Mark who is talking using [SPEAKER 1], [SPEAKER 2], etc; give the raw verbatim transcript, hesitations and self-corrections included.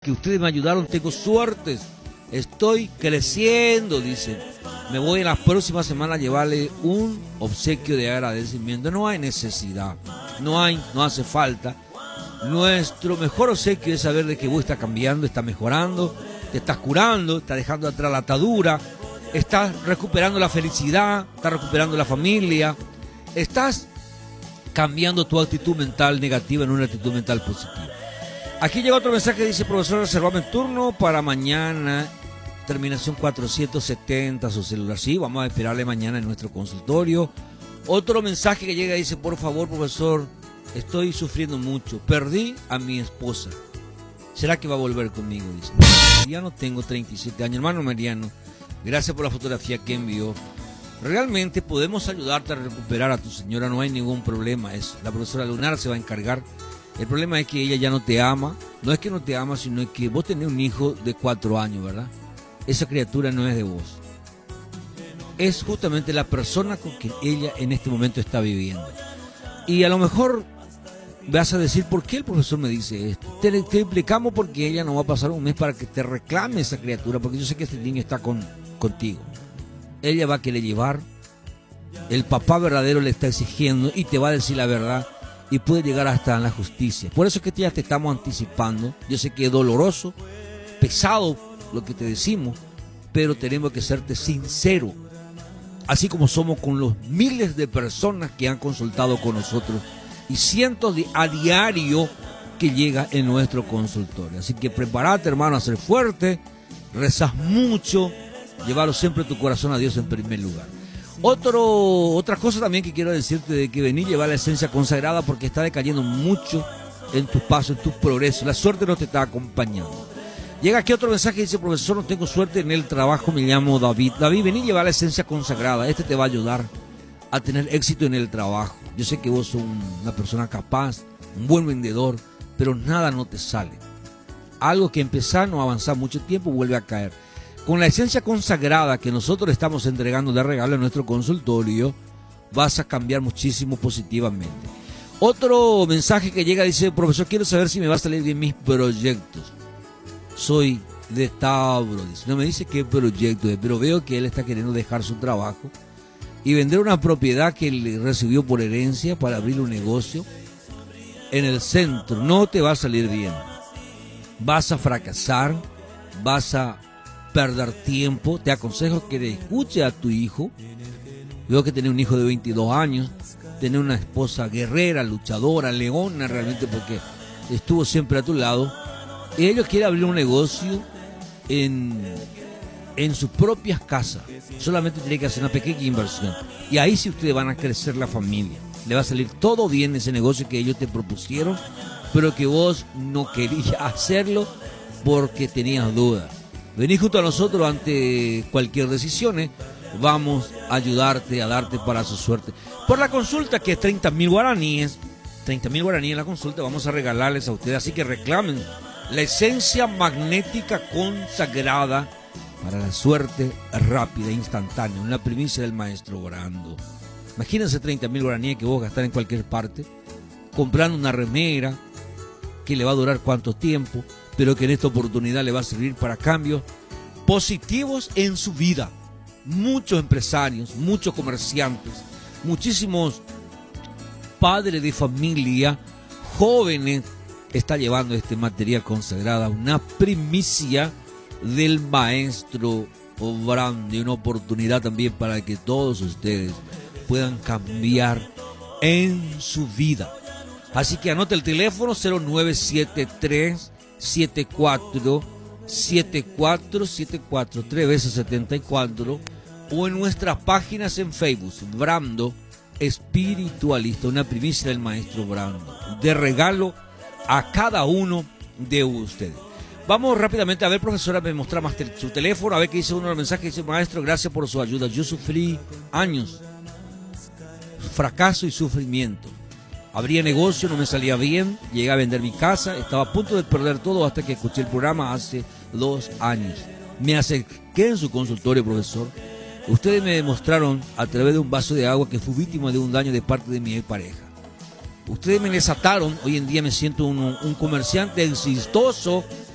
[SPEAKER 1] que ustedes me ayudaron, tengo suertes, estoy creciendo, dicen. Me voy en las próximas semanas a llevarle un obsequio de agradecimiento. No hay necesidad, no hay, no hace falta. Nuestro mejor obsequio es saber de que vos estás cambiando, estás mejorando, te estás curando, estás dejando atrás la atadura, estás recuperando la felicidad, estás recuperando la familia, estás cambiando tu actitud mental negativa en una actitud mental positiva. Aquí llega otro mensaje que dice: profesor, reservame el turno para mañana, terminación cuatrocientos setenta, su celular. Sí, vamos a esperarle mañana en nuestro consultorio. Otro mensaje que llega dice: por favor, profesor, estoy sufriendo mucho, perdí a mi esposa, ¿será que va a volver conmigo? Dice. Mariano, tengo treinta y siete años. Hermano Mariano, gracias por la fotografía que envió. Realmente podemos ayudarte a recuperar a tu señora, no hay ningún problema eso. La profesora Lunar se va a encargar. El problema es que ella ya no te ama. No es que no te ama, sino que vos tenés un hijo de cuatro años, ¿verdad? Esa criatura no es de vos. Es justamente la persona con quien ella en este momento está viviendo. Y a lo mejor vas a decir: ¿por qué el profesor me dice esto? Te, te explicamos porque ella no va a pasar un mes para que te reclame esa criatura, porque yo sé que este niño está con, contigo. Ella va a querer llevar, el papá verdadero le está exigiendo y te va a decir la verdad y puede llegar hasta la justicia. Por eso es que ya te estamos anticipando. Yo sé que es doloroso, pesado lo que te decimos, pero tenemos que serte sincero, así como somos con los miles de personas que han consultado con nosotros y cientos de, a diario que llega en nuestro consultorio. Así que prepárate, hermano, a ser fuerte, rezas mucho, llevarlo siempre tu corazón a Dios en primer lugar. Otro, otra cosa también que quiero decirte, de que vení a llevar la esencia consagrada, porque está decayendo mucho en tus pasos, en tus progresos. La suerte no te está acompañando. Llega aquí otro mensaje que dice: profesor, no tengo suerte en el trabajo, me llamo David. David, vení a llevar la esencia consagrada. Este te va a ayudar a tener éxito en el trabajo. Yo sé que vos sos una persona capaz, un buen vendedor, pero nada no te sale. Algo que empezar, no avanzar mucho tiempo, vuelve a caer. Con la esencia consagrada que nosotros estamos entregando de regalo en nuestro consultorio, vas a cambiar muchísimo positivamente. Otro mensaje que llega dice: profesor, quiero saber si me va a salir bien mis proyectos. Soy de Tauro. Dice. No me dice qué proyecto es, pero veo que él está queriendo dejar su trabajo y vender una propiedad que él recibió por herencia para abrir un negocio en el centro. No te va a salir bien. Vas a fracasar, vas a perder tiempo. Te aconsejo que le escuche a tu hijo. Veo que tenés un hijo de veintidós años, tenés una esposa guerrera, luchadora, leona realmente, porque estuvo siempre a tu lado. Ellos quieren abrir un negocio en, en sus propias casas. Solamente tienen que hacer una pequeña inversión. Y ahí sí ustedes van a crecer la familia. Le va a salir todo bien ese negocio que ellos te propusieron, pero que vos no querías hacerlo porque tenías dudas. Vení junto a nosotros ante cualquier decisión, ¿eh? Vamos a ayudarte, a darte para su suerte. Por la consulta, que es treinta mil guaraníes, treinta mil guaraníes en la consulta, vamos a regalarles a ustedes. Así que reclamen la esencia magnética consagrada para la suerte rápida e instantánea, una primicia del maestro Brando. Imagínense treinta mil guaraníes que vos gastar en cualquier parte, comprando una remera que le va a durar cuánto tiempo, pero que en esta oportunidad le va a servir para cambios positivos en su vida. Muchos empresarios, muchos comerciantes, muchísimos padres de familia, jóvenes, está llevando este material consagrado, una primicia del maestro Brando, y una oportunidad también para que todos ustedes puedan cambiar en su vida. Así que anota el teléfono cero nueve siete tres siete cuatro siete cuatro siete cuatro, tres veces setenta y cuatro, o en nuestras páginas en Facebook, Brando Espiritualista, una primicia del maestro Brando, de regalo a cada uno de ustedes. Vamos rápidamente a ver, profesora, me muestra más te su teléfono, a ver qué dice uno de los mensajes. Dice: maestro, gracias por su ayuda. Yo sufrí años, fracaso y sufrimiento. Abría negocio, no me salía bien, llegué a vender mi casa, estaba a punto de perder todo hasta que escuché el programa hace dos años. Me acerqué en su consultorio, profesor. Ustedes me demostraron a través de un vaso de agua que fui víctima de un daño de parte de mi pareja. Ustedes me desataron, hoy en día me siento un, un comerciante exitoso